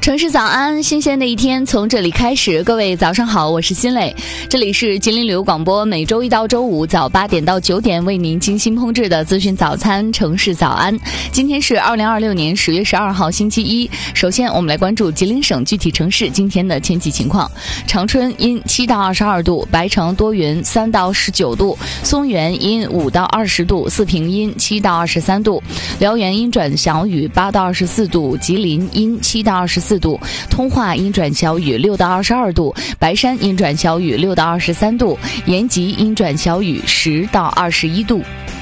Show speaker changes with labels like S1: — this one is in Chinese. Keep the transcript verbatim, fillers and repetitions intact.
S1: 城市早安，新鲜的一天从这里开始。各位早上好，我是新磊，这里是吉林旅游广播，每周一到周五早八点到九点为您精心烹制的资讯早餐城市早安。今天是二零二六年十月十二号星期一。首先我们来关注吉林省具体城市今天的天气情况。长春阴七到二十二度，白城多云三到十九度，松原阴五到二十度，四平阴七到二十三度，辽源阴转小雨八到二十四度，吉林阴七到二十四度，通化阴转小雨六到二十二度，白山阴转小雨六到二十三度，延吉阴转小雨十到二十一度。